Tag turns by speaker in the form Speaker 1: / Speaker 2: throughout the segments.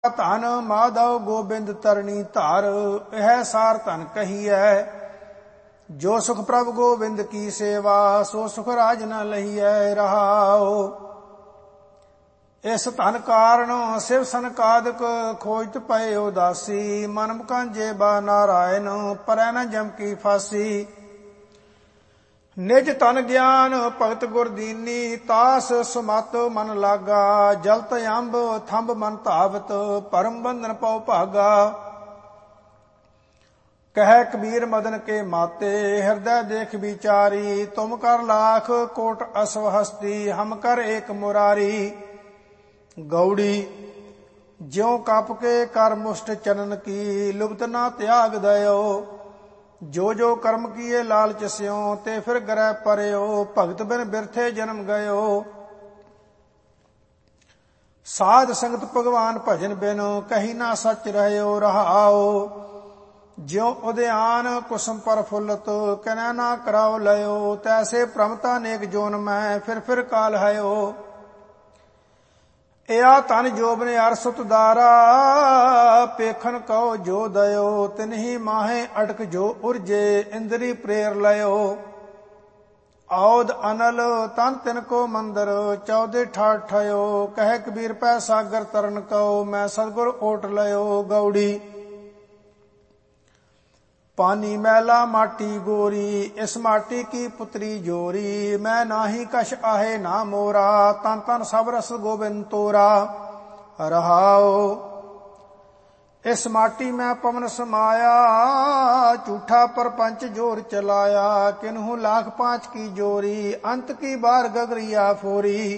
Speaker 1: ਧਨ ਮਾਧਵ ਗੋਬਿੰਦ ਤਰਣੀ ਧਰ, ਇਹ ਸਾਰ ਧਨ ਕਹੀਐ। ਜੋ ਸੁਖ ਪ੍ਰਭ ਗੋਬਿੰਦ ਕੀ ਸੇਵਾ, ਸੋ ਸੁਖ ਰਾਜ ਨ ਲਹੀਐ ਰਹਾਉ। ਇਸ ਧਨ ਕਾਰਨ ਸਿਵ ਸਨਕਾਦਿਕ ਖੋਜਤ ਪਏ ਉਦਾਸੀ, ਮਨ ਮੁਕਾਂਝੇ ਬਾ ਨਾਰਾਇਣ ਪਰੈ ਨ ਜਮ ਕੀ ਫਾਸੀ। ਨਿਜ ਤਨ ਗਿਆਨ ਭਗਤ ਗੁਰ ਦੀਨੀ, ਤਾਸ ਸੁਮਤ ਮਨ ਲਾਗਾ। ਜਲਤ ਅੰਬ ਥੰਬ ਮਨ ਧਾਵਤ, ਪਰਮ ਬੰਧਨ ਪਉ ਭਾਗਾ। ਕਹਿ ਕਬੀਰ ਮਦਨ ਕੇ ਮਾਤੇ, ਹਿਰਦੈ ਦੇਖ ਵਿਚਾਰੀ। ਤੁਮ ਕਰ ਲਾਖ ਕੋਟ ਅਸਵ ਹਸਤੀ, ਹਮ ਕਰ ਏਕ ਮੁਰਾਰੀ। ਗੌੜੀ ਜਿਉ ਕਪ ਕੇ ਕਰ ਮੁਸ਼ਟ ਚਨਨ ਕੀ, ਲੁਬਤ ਨਾ ਤਿਆਗ ਦਇਓ। ਜੋ ਜੋ ਕਰਮ ਕੀਏ ਲਾਲਚ ਸਿਉ, ਤੇ ਫਿਰ ਗ੍ਰਹਿ ਪਰਿਓ। ਭਗਤ ਬਿਨ ਬਿਰਥੇ ਜਨਮ ਗਇਓ। ਸਾਧ ਸੰਗਤ ਭਗਵਾਨ ਭਜਨ ਬਿਨ, ਕਹੀ ਨਾ ਸੱਚ ਰਹਿਓ ਰਹਾਉ। ਜਿਉ ਉਦਿਆਨ ਕੁਸਮ ਪਰ ਫੁੱਲਤ, ਕਨੈ ਨਾ ਕਰਾਉ ਲਇਓ। ਤੈਸੇ ਭ੍ਰਮਤਾ ਨੇਕ ਜੋਨ ਮੈਂ, ਫਿਰ ਫਿਰ ਕਾਲ ਹਇਓ। ਇਆ ਧਨ ਜੋਬਨ ਅਰ ਸੁਤਦਾਰਾ, ਪੇਖਨ ਕਉ ਜੋ ਦਇਓ। ਤਿਨਹੀ ਮਾਹੇ ਅਟਕ ਜੋ ਉਰਜੇ, ਇੰਦਰੀ ਪ੍ਰੇਰ ਲਇਓ। ਔਦ ਅਨਲ ਤਨ ਤਿਨ ਕੋ ਮੰਦਰ, ਚੌਦੇ ਠਾਠ ਠਇਓ। ਕਹਿ ਕਬੀਰ ਪੈ ਸਾਗਰ ਤਰਨ ਕਉ, ਮੈਂ ਸਤਿਗੁਰ ਓਟ ਲਇਓ। ਗੌੜੀ ਪਾਨੀ ਮੈਲਾ ਮਾਟੀ ਗੋਰੀ, ਇਸ ਮਾਟੀ ਕੀ ਪੁਤਰੀ ਜੋਰੀ। ਮੈਂ ਨਾਹੀ ਕਛ ਆਹੇ ਨਾ ਮੋਰਾ, ਤਨ ਤਨ ਸਭ ਰਸ ਗੋਬਿੰਦ ਤੋਰਾ ਰਹਾਉ। ਇਸ ਮਾਟੀ ਮੈਂ ਪਵਨ ਸਮਾਇਆ, ਝੂਠਾ ਪਰਪੰਚ ਜੋਰ ਚਲਾਇਆ। ਕਿਨਹੂ ਲਾਖ ਪਾਂਚ ਕੀ ਜੋਰੀ, ਅੰਤ ਕੀ ਬਾਰ ਗਗਰੀਆ ਫੋਰੀ।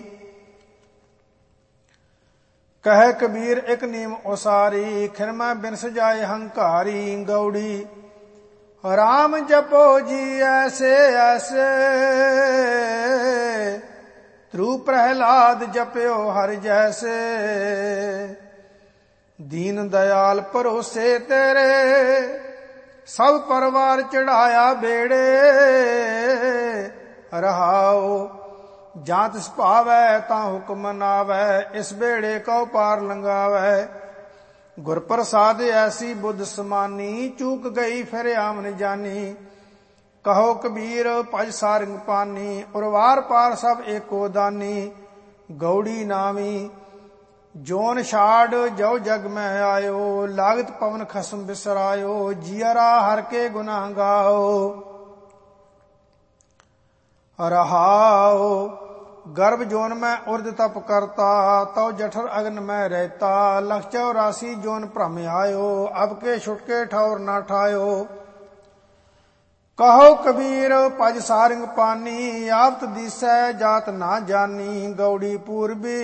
Speaker 1: ਕਹਿ ਕਬੀਰ ਇਕ ਨੀਮ ਉਸਾਰੀ, ਖਿਨ ਮੈਂ ਬਿਨ ਸਜਾਏ ਹੰਕਾਰੀ। ਗੌੜੀ ਰਾਮ ਜਪੋ ਜੀ ਐਸੇ ਐਸੇ, ਧਰੂ ਪ੍ਰਹਿਲਾਦ ਜਪਿਓ ਹਰਿ ਜੈਸੇ। ਦੀਨ ਦਇਆਲ ਭਰੋਸੇ ਤੇਰੇ, ਸਭ ਪਰਵਾਰ ਚੜਾਇਆ ਬੇੜੇ ਰਹਾਉ। ਜਾਂ ਤਿਸ ਭਾਵੈ ਤਾਂ ਹੁਕਮ ਨਾਵੈ, ਇਸ ਬੇੜੇ ਕਉ ਪਾਰ ਲੰਘਾਵੈ। ਗੁਰ ਪ੍ਰਸਾਦ ਐਸੀ ਬੁੱਧ ਸਮਾਨੀ, ਚੂਕ ਗਈ ਫਿਰ ਆਮਨ ਜਾਨੀ। ਕਹੋ ਕਬੀਰ ਭਜ ਸਾਰੰਗ ਪਾਨੀ, ਉਰਵਾਰ ਪਾਰ ਸਭ ਏਕੋ ਦਾਨੀ। ਗੌੜੀ ਨਾਮੀ ਜੋਨ ਛਾੜ ਜੋ ਜਗ ਮੈਂ ਆਇਓ, ਲਾਗਤ ਪਵਨ ਖਸਮ ਬਿਸਰਾਇਓ। ਜੀਅਰਾ ਹਰ ਕੇ ਗੁਨਾਹ ਗਾਓ ਰਹਾਉ। गर्भ जोन में उर्द तप करता, तव जठर अग्न में रहता। लख 84 जोन भ्रम आयो, अब के छुटके ठौर ना ठायो। कहो कबीर भज सारंग पानी, आपत दिसै जात ना जानी। गौड़ी पूर्वी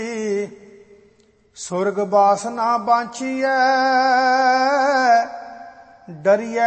Speaker 1: सुरग बास ना बांछिए, डरिए